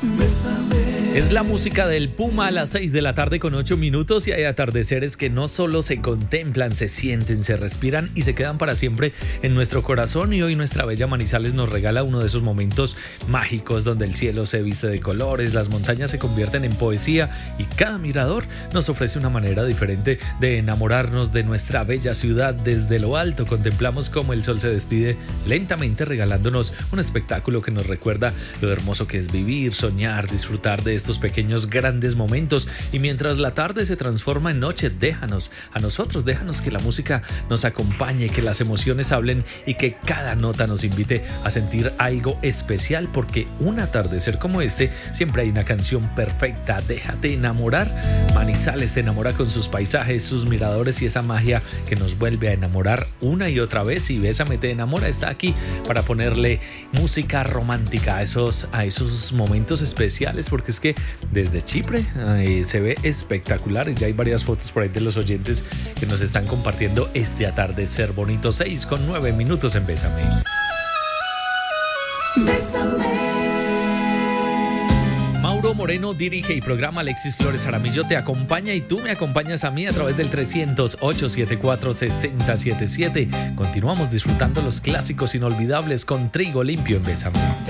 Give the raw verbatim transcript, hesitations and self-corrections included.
Es la música del Puma a las seis de la tarde con ocho minutos y hay atardeceres que no solo se contemplan, se sienten, se respiran y se quedan para siempre en nuestro corazón. Y hoy nuestra bella Manizales nos regala uno de esos momentos mágicos donde el cielo se viste de colores, las montañas se convierten en poesía y cada mirador nos ofrece una manera diferente de enamorarnos de nuestra bella ciudad. Desde lo alto contemplamos cómo el sol se despide lentamente regalándonos un espectáculo que nos recuerda lo hermoso que es vivir, soñar, disfrutar de estos pequeños grandes momentos. Y mientras la tarde se transforma en noche, déjanos, a nosotros, déjanos que la música nos acompañe, que las emociones hablen y que cada nota nos invite a sentir algo especial, porque un atardecer como este siempre hay una canción perfecta. Déjate enamorar. Manizales te enamora con sus paisajes, sus miradores y esa magia que nos vuelve a enamorar una y otra vez. Y Bésame te enamora está aquí para ponerle música romántica a esos, a esos momentos especiales, porque es que desde Chipre eh, se ve espectacular y ya hay varias fotos por ahí de los oyentes que nos están compartiendo este atardecer bonito. Seis con nueve minutos en Bésame. Bésame. Mauro Moreno dirige y programa. Alexis Flores Jaramillo te acompaña y tú me acompañas a mí a través del trescientos, ochocientos setenta y cuatro, sesenta setenta y siete. Continuamos disfrutando los clásicos inolvidables con Trigo Limpio en Bésame.